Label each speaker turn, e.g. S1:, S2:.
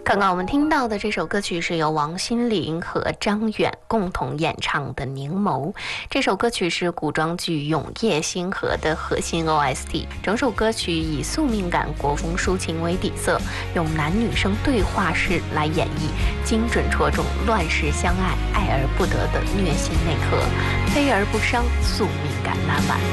S1: 刚刚我们听到的这首歌曲是由王心凌和张远共同演唱的《凝眸》。这首歌曲是古装剧《永夜星河》的核心 OST。整首歌曲以宿命感国风抒情为底色，用男女生对话式来演绎，精准戳中乱世相爱、爱而不得的虐心内核，悲而不伤，宿命感烂漫。